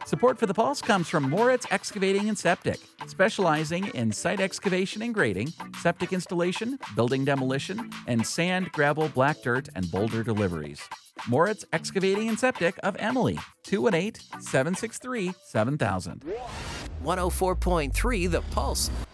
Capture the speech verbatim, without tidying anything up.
Support for the Pulse comes from Moritz Excavating and Septic, specializing in site excavation and grading, septic installation, building demolition, and sand, gravel, black dirt, and boulder deliveries. Moritz Excavating and Septic of Emily, two one eight, seven six three, seven thousand. one oh four point three The Pulse.